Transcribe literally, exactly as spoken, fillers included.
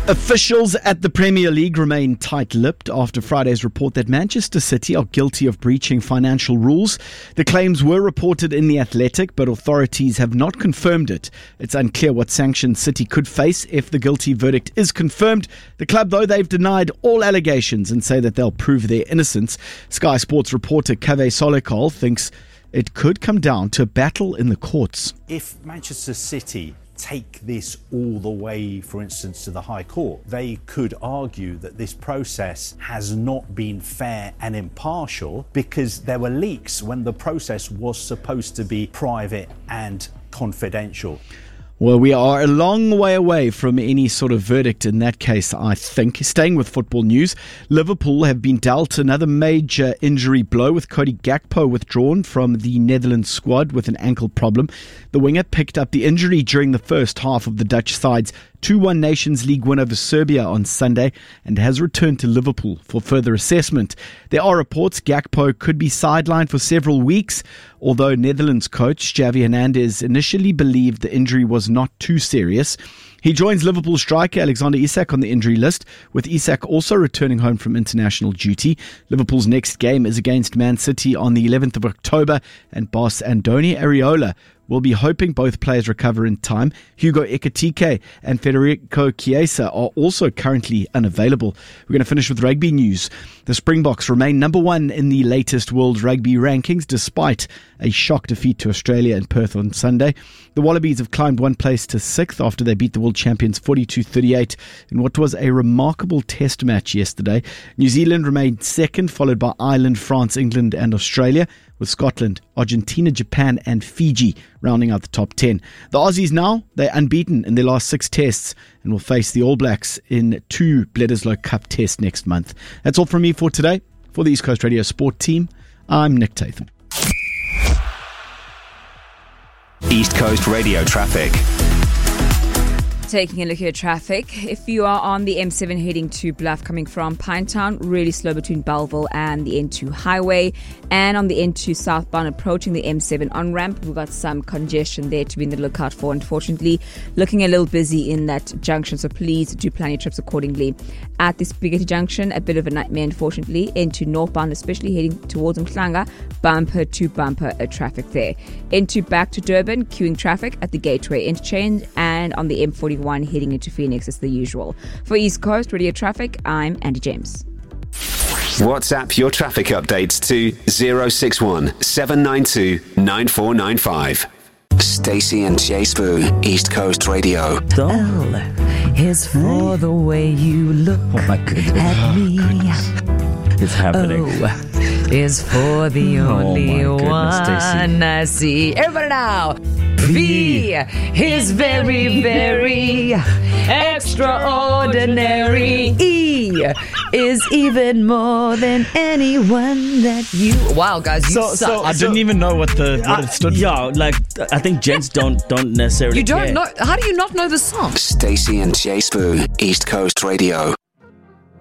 Officials at the Premier League remain tight-lipped after Friday's report that Manchester City are guilty of breaching financial rules. The claims were reported in The Athletic, but authorities have not confirmed it. It's unclear what sanctions City could face if the guilty verdict is confirmed. The club, though, they've denied all allegations and say that they'll prove their innocence. Sky Sports reporter Kave Solekal thinks it could come down to a battle in the courts. If Manchester City take this all the way, for instance, to the High Court, they could argue that this process has not been fair and impartial because there were leaks when the process was supposed to be private and confidential. Well, we are a long way away from any sort of verdict in that case, I think. Staying with football news, Liverpool have been dealt another major injury blow with Cody Gakpo withdrawn from the Netherlands squad with an ankle problem. The winger picked up the injury during the first half of the Dutch side's two one Nations League win over Serbia on Sunday and has returned to Liverpool for further assessment. There are reports Gakpo could be sidelined for several weeks, although Netherlands coach Xavi Hernandez initially believed the injury was not too serious. He joins Liverpool striker Alexander Isak on the injury list, with Isak also returning home from international duty. Liverpool's next game is against Man City on the eleventh of October, and boss Andoni Areola will be hoping both players recover in time. Hugo Ekitike and Federico Chiesa are also currently unavailable. We're going to finish with rugby news. The Springboks remain number one in the latest World Rugby rankings despite a shock defeat to Australia in Perth on Sunday. The Wallabies have climbed one place to sixth after they beat the world champions forty-two thirty-eight in what was a remarkable test match yesterday. New Zealand remained second, followed by Ireland, France, England and Australia, with Scotland, Argentina, Japan and Fiji rounding out the top ten. The Aussies now, they're unbeaten in their last six tests and will face the All Blacks in two Bledisloe Cup tests next month. That's all from me for today. For the East Coast Radio Sport team, I'm Nick Tatham. East Coast Radio traffic. Taking a look at traffic. If you are on the M seven heading to Bluff coming from Pinetown, really slow between Belleville and the N two highway. And on the N two southbound approaching the M seven on-ramp, we've got some congestion there to be in the lookout for. Unfortunately, looking a little busy in that junction, so please do plan your trips accordingly. At the Spaghetti Junction, a bit of a nightmare, unfortunately. N two northbound, especially heading towards Mhlanga, bumper to bumper uh, traffic there. N two back to Durban, queuing traffic at the Gateway interchange, and on the M forty-one heading into Phoenix as the usual. For East Coast Radio Traffic, I'm Andy James. WhatsApp your traffic updates to zero six one seven nine two nine four nine five. Stacey and Jay Spoon, East Coast Radio. L is for the way you look Oh my goodness. at me. It's happening. O is for the Oh only my goodness, one I see. Everybody now. V is very, very extraordinary. E is even more than anyone that you. Wow, guys, you So- suck. so- I didn't even know what the what it stood for. Yeah, like I think gents don't don't necessarily you don't care. know. How do you not know the song? Stacey and Jay Spoon, East Coast Radio.